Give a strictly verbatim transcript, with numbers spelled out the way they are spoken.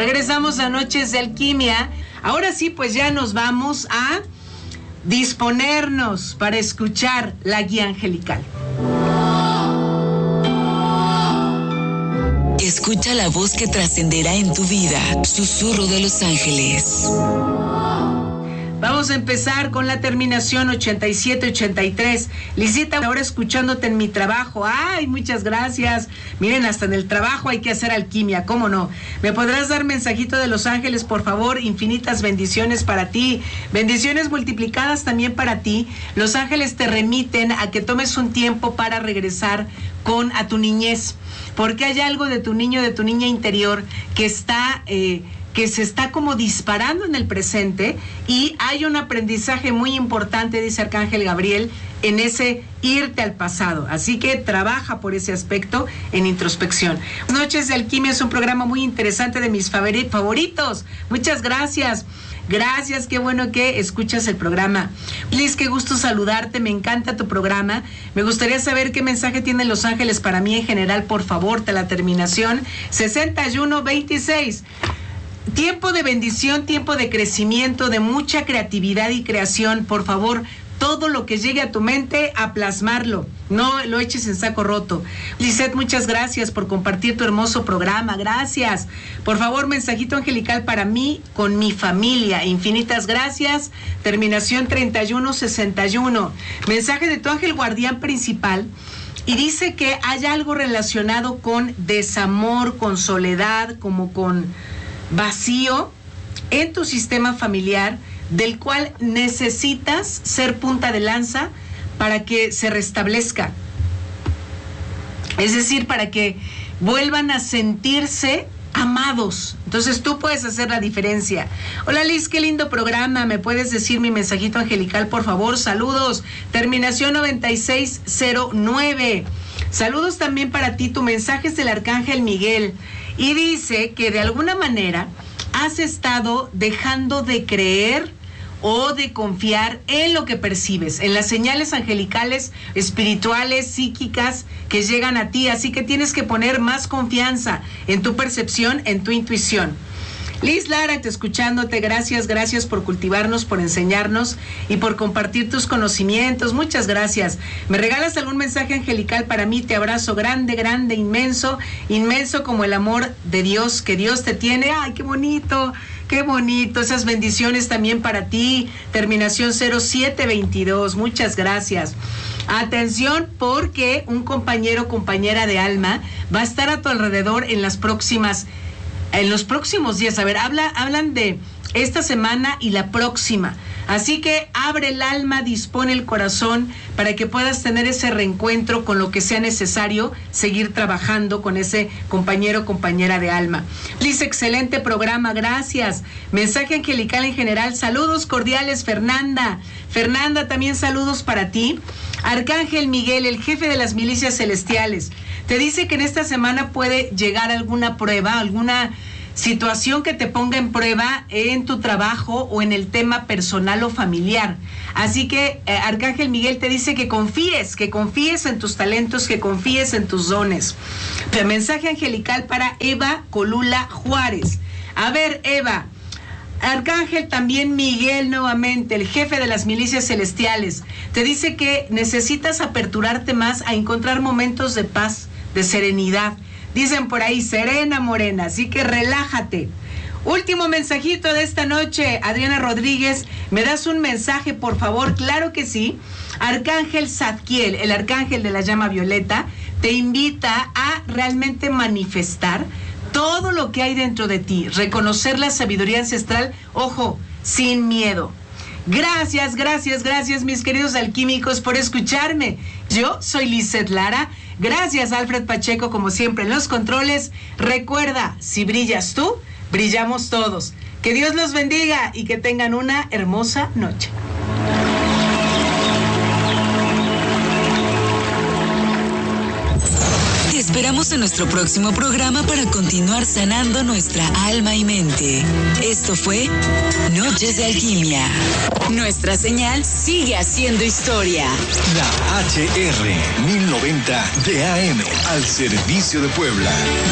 Regresamos a Noches de Alquimia. Ahora sí, pues ya nos vamos a disponernos para escuchar la guía angelical. Escucha la voz que trascenderá en tu vida. Susurro de los ángeles. Vamos a empezar con la terminación ochenta y siete ochenta y tres. Lisita, ahora escuchándote en mi trabajo. Ay, muchas gracias. Miren, hasta en el trabajo hay que hacer alquimia, ¿cómo no? ¿Me podrás dar mensajito de los ángeles, por favor? Infinitas bendiciones para ti. Bendiciones multiplicadas también para ti. Los ángeles te remiten a que tomes un tiempo para regresar con a tu niñez. Porque hay algo de tu niño, de tu niña interior que está... Eh, que se está como disparando en el presente y hay un aprendizaje muy importante, dice Arcángel Gabriel, en ese irte al pasado. Así que trabaja por ese aspecto en introspección. Noches de Alquimia es un programa muy interesante, de mis favoritos. Muchas gracias. Gracias, qué bueno que escuchas el programa. Liz, qué gusto saludarte, me encanta tu programa. Me gustaría saber qué mensaje tienen los ángeles para mí en general, por favor, te la terminación sesenta y uno veintiséis. Tiempo de bendición, tiempo de crecimiento, de mucha creatividad y creación. Por favor, todo lo que llegue a tu mente, a plasmarlo. No lo eches en saco roto. Lisette, muchas gracias por compartir tu hermoso programa. Gracias. Por favor, mensajito angelical para mí, con mi familia. Infinitas gracias. Terminación treinta y uno sesenta y uno. Mensaje de tu ángel guardián principal. Y dice que hay algo relacionado con desamor, con soledad, como con... vacío en tu sistema familiar, del cual necesitas ser punta de lanza para que se restablezca. Es decir, para que vuelvan a sentirse amados. Entonces tú puedes hacer la diferencia. Hola Liz, qué lindo programa. ¿Me puedes decir mi mensajito angelical, por favor? Saludos. Terminación noventa y seis cero nueve. Saludos también para ti. Tu mensaje es del Arcángel Miguel. Y dice que de alguna manera has estado dejando de creer o de confiar en lo que percibes, en las señales angelicales, espirituales, psíquicas que llegan a ti. Así que tienes que poner más confianza en tu percepción, en tu intuición. Liz Lara, te escuchándote, gracias, gracias por cultivarnos, por enseñarnos y por compartir tus conocimientos. Muchas gracias. ¿Me regalas algún mensaje angelical para mí? Te abrazo grande, grande, inmenso, inmenso como el amor de Dios, que Dios te tiene. ¡Ay, qué bonito! ¡Qué bonito! Esas bendiciones también para ti. Terminación cero siete veintidós. Muchas gracias. Atención, porque un compañero o compañera de alma va a estar a tu alrededor en las próximas En los próximos días. A ver, habla, hablan de esta semana y la próxima. Así que abre el alma, dispone el corazón para que puedas tener ese reencuentro con lo que sea necesario, seguir trabajando con ese compañero o compañera de alma. Liz, excelente programa, gracias. Mensaje angelical en general, saludos cordiales, Fernanda. Fernanda, también saludos para ti. Arcángel Miguel, el jefe de las milicias celestiales, te dice que en esta semana puede llegar alguna prueba, alguna situación que te ponga en prueba en tu trabajo o en el tema personal o familiar. Así que eh, Arcángel Miguel te dice que confíes, que confíes en tus talentos, que confíes en tus dones. El mensaje angelical para Eva Colula Juárez. A ver, Eva, Arcángel también Miguel nuevamente, el jefe de las milicias celestiales, te dice que necesitas aperturarte más a encontrar momentos de paz, de serenidad. Dicen por ahí, serena morena, así que relájate. Último mensajito de esta noche, Adriana Rodríguez, ¿me das un mensaje, por favor? Claro que sí. Arcángel Zadkiel, el arcángel de la llama violeta, te invita a realmente manifestar todo lo que hay dentro de ti, reconocer la sabiduría ancestral, ojo, sin miedo. Gracias, gracias, gracias, mis queridos alquímicos, por escucharme. Yo soy Lisette Lara. Gracias, Alfred Pacheco, como siempre, en los controles. Recuerda, si brillas tú, brillamos todos. Que Dios los bendiga y que tengan una hermosa noche. Te esperamos en nuestro próximo programa para continuar sanando nuestra alma y mente. Esto fue Noches de Alquimia. Nuestra señal sigue haciendo historia. La H R mil noventa de A M al servicio de Puebla.